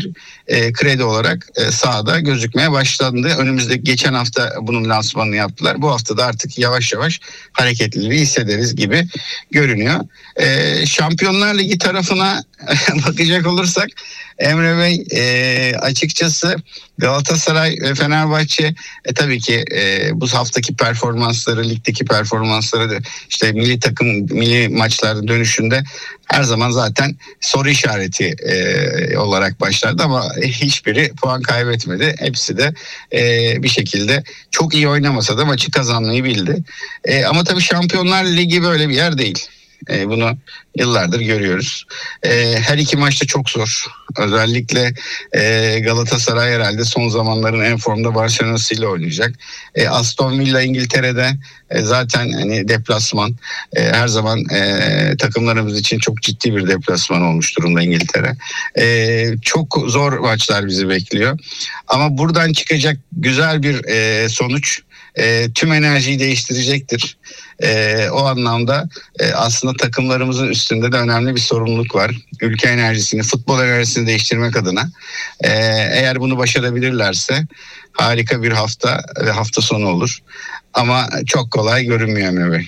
bir kredi olarak sahada gözükmeye başlandı. Önümüzde geçen hafta bunun lansmanını yaptılar. Bu hafta da artık yavaş yavaş hareketliliği hissederiz gibi görünüyor. Şampiyonlar Ligi tarafına bakacak olursak Emre Bey, açıkçası Galatasaray ve Fenerbahçe tabii ki bu haftaki performansları, ligdeki performansları da işte milli maçlarda dönüşünde her zaman zaten soru işareti olarak başlardı ama hiçbiri puan kaybetmedi. Hepsi de bir şekilde çok iyi oynamasa da maçı kazanmayı bildi. Ama tabii Şampiyonlar Ligi böyle bir yer değil. Bunu yıllardır görüyoruz. Her iki maçta çok zor. Özellikle Galatasaray herhalde son zamanların en formda Barcelona'sıyla oynayacak. Aston Villa İngiltere'de zaten hani deplasman her zaman takımlarımız için çok ciddi bir deplasman olmuş durumda İngiltere. Çok zor maçlar bizi bekliyor. Ama buradan çıkacak güzel bir sonuç tüm enerjiyi değiştirecektir. O anlamda aslında takımlarımızın üstünde de önemli bir sorumluluk var. Ülke enerjisini, futbol enerjisini değiştirmek adına. Eğer bunu başarabilirlerse harika bir hafta ve hafta sonu olur. Ama çok kolay görünmüyor Emre Bey.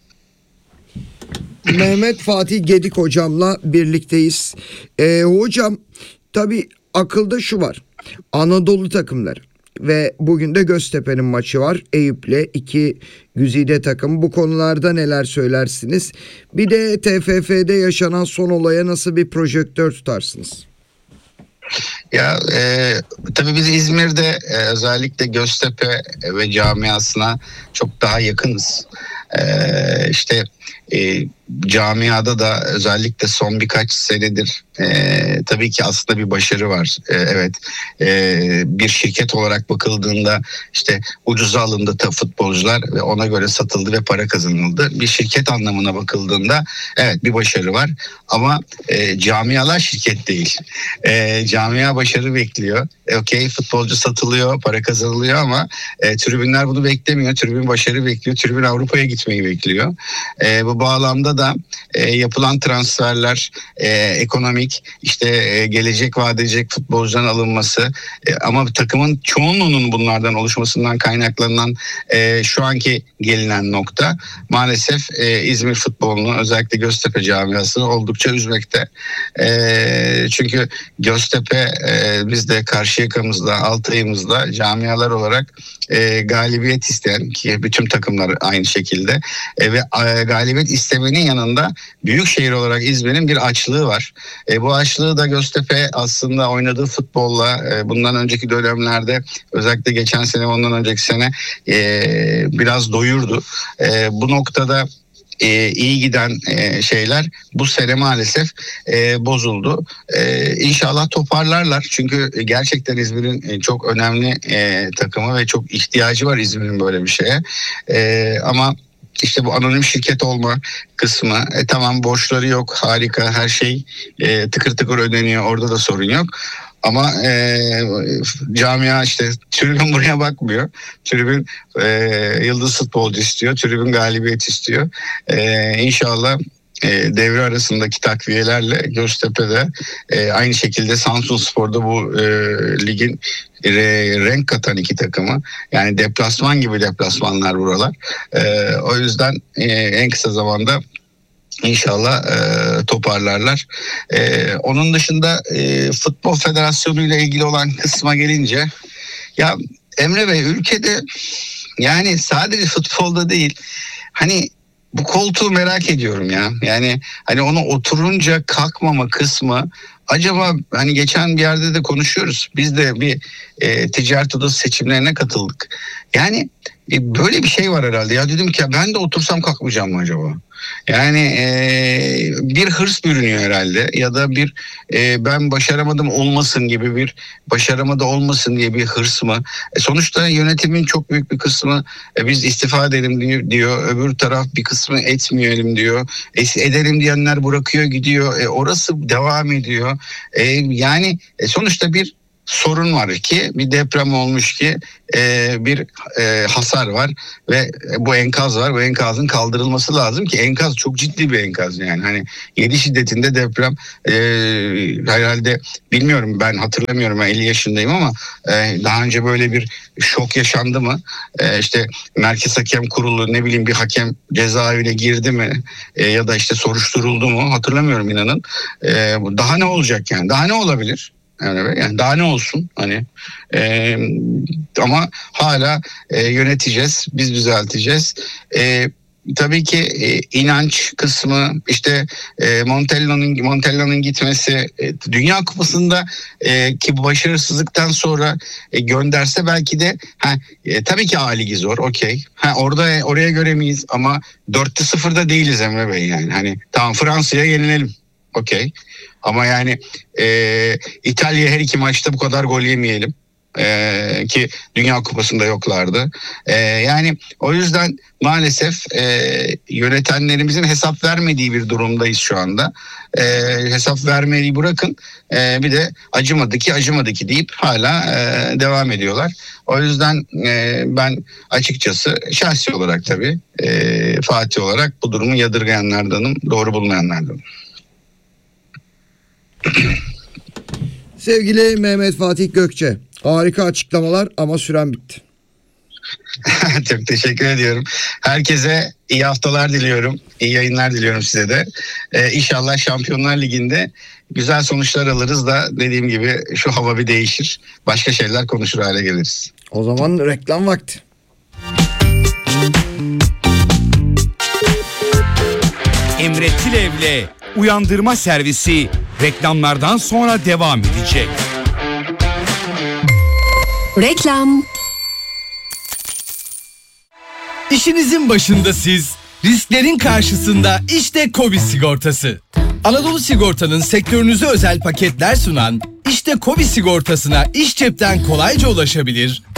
Mehmet Fatih Gedik hocamla birlikteyiz. Hocam tabii akılda şu var. Anadolu takımları. Ve bugün de Göztepe'nin maçı var. Eyüp'le iki güzide takım. Bu konularda neler söylersiniz? Bir de TFF'de yaşanan son olaya nasıl bir projektör tutarsınız? Ya tabii biz İzmir'de özellikle Göztepe ve camiasına çok daha yakınız. İşte camiada da özellikle son birkaç senedir tabii ki aslında bir başarı var. Evet, bir şirket olarak bakıldığında işte ucuza alındı futbolcular ve ona göre satıldı ve para kazanıldı. Bir şirket anlamına bakıldığında evet bir başarı var ama camialar şirket değil. Camia başarı bekliyor. Okey, futbolcu satılıyor, para kazanılıyor ama tribünler bunu beklemiyor. Tribün başarı bekliyor. Tribün Avrupa'ya gitmeyi bekliyor. Bu bağlamda da yapılan transferler, ekonomik, işte gelecek vaat edecek futbolcuların alınması ama takımın çoğunluğunun bunlardan oluşmasından kaynaklanan şu anki gelinen nokta maalesef İzmir futbolunu, özellikle Göztepe camiasını oldukça üzmekte. Çünkü Göztepe biz de Karşıyaka'mızda, Altay'ımızda camialar olarak galibiyet isteyen, ki bütün takımlar aynı şekilde ve galibiyet istemenin yanında büyük şehir olarak İzmir'in bir açlığı var. Bu açlığı da Göztepe aslında oynadığı futbolla bundan önceki dönemlerde, özellikle geçen sene, ondan önceki sene biraz doyurdu. Bu noktada iyi giden şeyler bu sene maalesef bozuldu. İnşallah toparlarlar. Çünkü gerçekten İzmir'in çok önemli takımı ve çok ihtiyacı var İzmir'in böyle bir şeye. Ama İşte bu anonim şirket olma kısmı, tamam, borçları yok, harika, her şey tıkır tıkır ödeniyor, orada da sorun yok. Ama camia işte tribün buraya bakmıyor. Tribün yıldız futbolcu istiyor, tribün galibiyet istiyor. İnşallah devre arasındaki takviyelerle Göztepe'de aynı şekilde Samsunspor'da bu ligin renk katan iki takımı, yani deplasman gibi deplasmanlar buralar. O yüzden en kısa zamanda İnşallah toparlarlar. Onun dışında Futbol Federasyonu ile ilgili olan kısma gelince, ya Emre Bey, ülkede yani sadece futbolda değil, hani bu koltuğu merak ediyorum ya. Yani hani ona oturunca kalkmama kısmı, acaba hani geçen bir yerde de konuşuyoruz. Biz de bir ticaret odası seçimlerine katıldık. Yani böyle bir şey var herhalde. Ya dedim ki, ben de otursam kalkmayacağım mı acaba? Yani bir hırs bürünüyor herhalde, ya da bir ben başaramadım olmasın gibi bir, başaramadı olmasın diye bir hırs mı? Sonuçta yönetimin çok büyük bir kısmı biz istifa edelim diyor. Öbür taraf bir kısmı etmeyelim diyor. Edelim diyenler bırakıyor gidiyor. Orası devam ediyor. Yani sonuçta bir sorun var ki, bir deprem olmuş ki bir hasar var ve bu enkaz var. Bu enkazın kaldırılması lazım ki enkaz çok ciddi bir enkaz yani. Hani 7 şiddetinde deprem herhalde, bilmiyorum, ben hatırlamıyorum, ben 50 yaşındayım ama daha önce böyle bir şok yaşandı mı? İşte Merkez Hakem Kurulu, ne bileyim, bir hakem cezaevine girdi mi? Ya da işte soruşturuldu mu? Hatırlamıyorum, inanın. Daha ne olacak yani? Daha ne olabilir? Yani daha ne olsun hani, ama hala yöneteceğiz, biz düzelteceğiz. Tabii ki inanç kısmı, işte Montella'nın gitmesi, Dünya Kupası'nda ki bu başarısızlıktan sonra gönderse belki de tabii ki A Ligi zor, okey. Oraya göre miyiz ama 4-0'da değiliz Emre Bey yani. Hani tamam, Fransa'ya yenilelim, okey. Ama yani İtalya her iki maçta bu kadar gol yemeyelim. Ki Dünya Kupası'nda yoklardı. Yani o yüzden maalesef yönetenlerimizin hesap vermediği bir durumdayız şu anda. Hesap vermeyi bırakın, bir de acımadı ki deyip hala devam ediyorlar. O yüzden ben açıkçası şahsi olarak, tabii Fatih olarak, bu durumu yadırgayanlardanım, doğru bulmayanlardanım. Sevgili Mehmet Fatih Gökçe, harika açıklamalar ama süren bitti. Çok teşekkür ediyorum. Herkese iyi haftalar diliyorum. İyi yayınlar diliyorum size de. İnşallah Şampiyonlar Ligi'nde güzel sonuçlar alırız da, dediğim gibi, şu hava bir değişir. Başka şeyler konuşur hale geliriz. O zaman reklam vakti. Emre Tilev'le Uyandırma Servisi reklamlardan sonra devam edecek. Reklam. İşinizin başında siz, risklerin karşısında işte KOBİ sigortası. Anadolu Sigorta'nın sektörünüze özel paketler sunan işte KOBİ sigortasına iş cepten kolayca ulaşabilir,